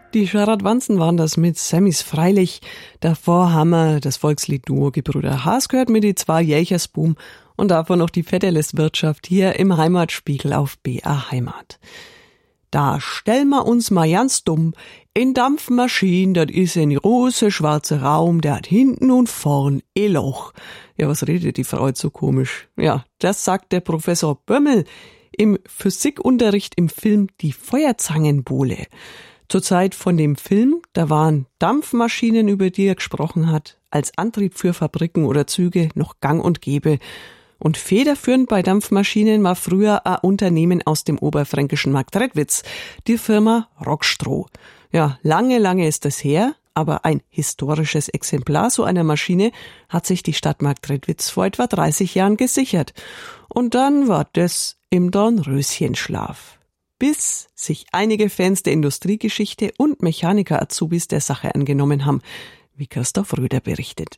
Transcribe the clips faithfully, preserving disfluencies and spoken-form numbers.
Die Scharadwanzen waren das mit Sammys Freilich. Davor haben wir das Volkslied-Duo Gebrüder Haas gehört mit die zwei Jächersboom und davon noch die Fetterleswirtschaft hier im Heimatspiegel auf B A Heimat. Da stellen wir uns mal ganz dumm. In Dampfmaschinen, das ist ein großer schwarzer Raum, der hat hinten und vorn ein Loch. Ja, was redet die Frau jetzt so komisch? Ja, das sagt der Professor Bömmel im Physikunterricht im Film Die Feuerzangenbowle. Zur Zeit von dem Film, da waren Dampfmaschinen, über die er gesprochen hat, als Antrieb für Fabriken oder Züge noch gang und gäbe. Und federführend bei Dampfmaschinen war früher ein Unternehmen aus dem oberfränkischen Marktredwitz, die Firma Rockstroh. Ja, lange, lange ist das her, aber ein historisches Exemplar so einer Maschine hat sich die Stadt Marktredwitz vor etwa dreißig Jahren gesichert. Und dann war das im Dornröschenschlaf. Bis sich einige Fans der Industriegeschichte und Mechaniker-Azubis der Sache angenommen haben, wie Christoph Röder berichtet.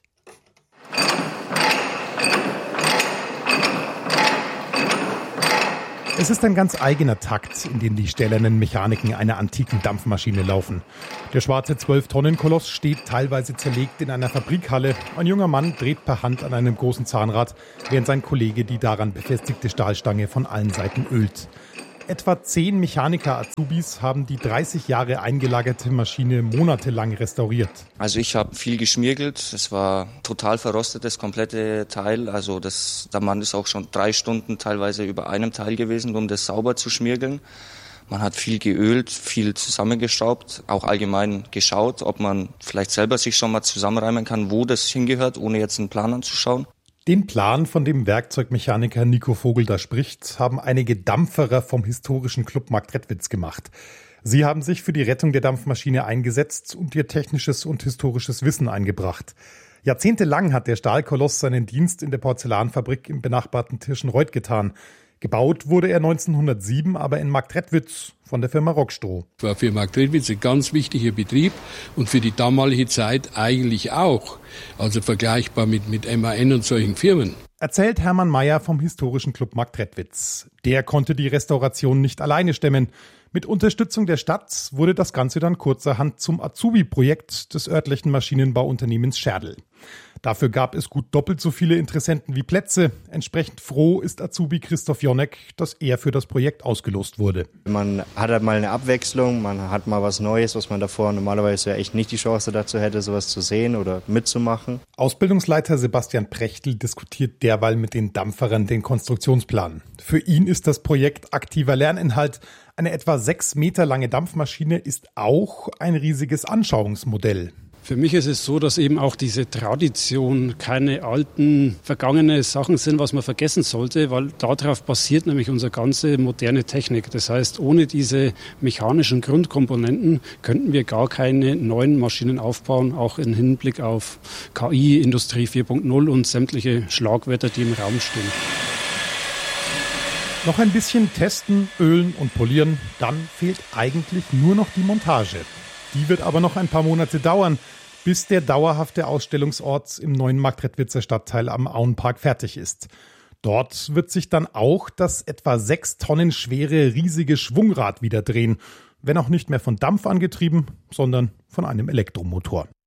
Es ist ein ganz eigener Takt, in dem die stählernen Mechaniken einer antiken Dampfmaschine laufen. Der schwarze zwölf-Tonnen-Koloss steht teilweise zerlegt in einer Fabrikhalle. Ein junger Mann dreht per Hand an einem großen Zahnrad, während sein Kollege die daran befestigte Stahlstange von allen Seiten ölt. Etwa zehn Mechaniker-Azubis haben die dreißig Jahre eingelagerte Maschine monatelang restauriert. Also ich habe viel geschmirgelt. Es war total verrostet, das komplette Teil. Also das, der Mann ist auch schon drei Stunden teilweise über einem Teil gewesen, um das sauber zu schmirgeln. Man hat viel geölt, viel zusammengeschraubt, auch allgemein geschaut, ob man vielleicht selber sich schon mal zusammenreimen kann, wo das hingehört, ohne jetzt einen Plan anzuschauen. Den Plan, von dem Werkzeugmechaniker Nico Vogel da spricht, haben einige Dampferer vom historischen Club Marktredwitz gemacht. Sie haben sich für die Rettung der Dampfmaschine eingesetzt und ihr technisches und historisches Wissen eingebracht. Jahrzehntelang hat der Stahlkoloss seinen Dienst in der Porzellanfabrik im benachbarten Tirschenreuth getan. Gebaut wurde er neunzehnhundertsieben aber in Marktredwitz von der Firma Rockstroh. War für Marktredwitz ein ganz wichtiger Betrieb und für die damalige Zeit eigentlich auch. Also vergleichbar mit, mit M A N und solchen Firmen. Erzählt Hermann Mayer vom historischen Club Marktredwitz. Der konnte die Restauration nicht alleine stemmen. Mit Unterstützung der Stadt wurde das Ganze dann kurzerhand zum Azubi-Projekt des örtlichen Maschinenbauunternehmens Scherdl. Dafür gab es gut doppelt so viele Interessenten wie Plätze. Entsprechend froh ist Azubi Christoph Jonek, dass er für das Projekt ausgelost wurde. Man hat halt mal eine Abwechslung, man hat mal was Neues, was man davor normalerweise ja echt nicht die Chance dazu hätte, sowas zu sehen oder mitzumachen. Ausbildungsleiter Sebastian Prechtl diskutiert derweil mit den Dampferern den Konstruktionsplan. Für ihn ist das Projekt aktiver Lerninhalt. Eine etwa sechs Meter lange Dampfmaschine ist auch ein riesiges Anschauungsmodell. Für mich ist es so, dass eben auch diese Tradition keine alten, vergangene Sachen sind, was man vergessen sollte, weil darauf basiert nämlich unsere ganze moderne Technik. Das heißt, ohne diese mechanischen Grundkomponenten könnten wir gar keine neuen Maschinen aufbauen, auch im Hinblick auf K I, Industrie vier Punkt null und sämtliche Schlagwörter, die im Raum stehen. Noch ein bisschen testen, ölen und polieren, dann fehlt eigentlich nur noch die Montage. Die wird aber noch ein paar Monate dauern, bis der dauerhafte Ausstellungsort im neuen Marktredwitzer Stadtteil am Auenpark fertig ist. Dort wird sich dann auch das etwa sechs Tonnen schwere riesige Schwungrad wieder drehen, wenn auch nicht mehr von Dampf angetrieben, sondern von einem Elektromotor.